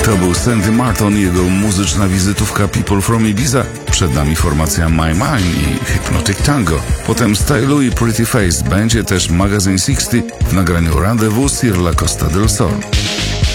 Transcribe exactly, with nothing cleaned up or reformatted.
To był Sandy Martin i jego muzyczna wizytówka People from Ibiza. Przed nami formacja My Mind i Hypnotic Tango. Potem Stylu i Pretty Face. Będzie też Magazine sześćdziesiąt w nagraniu Rendezvous Sir La Costa del Sol.